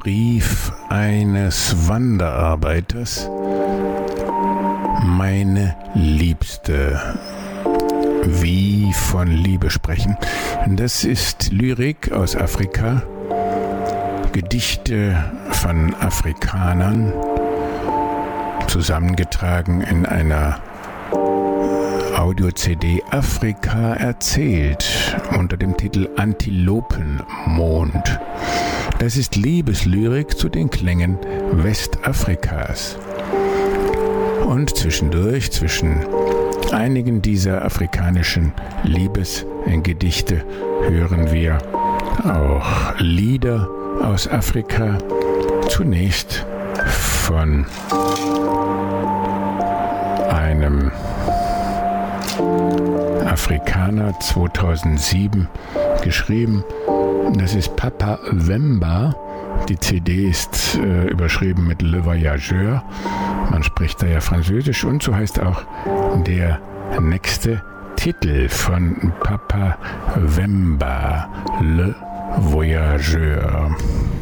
Brief eines Wanderarbeiters. Meine Liebste. Wie von Liebe sprechen. Das ist Lyrik aus Afrika, Gedichte von Afrikanern, zusammengetragen in einer Audio-CD Afrika erzählt unter dem Titel Antilopenmond. Das ist Liebeslyrik zu den Klängen Westafrikas. Und zwischendurch, zwischen einigen dieser afrikanischen Liebesgedichte, hören wir auch Lieder aus Afrika. Zunächst von einem Afrikaner 2007 geschrieben. Das ist Papa Wemba. Die CD ist überschrieben mit Le Voyageur. Man spricht da ja Französisch und so heißt auch der nächste Titel von Papa Wemba, Le Voyageur.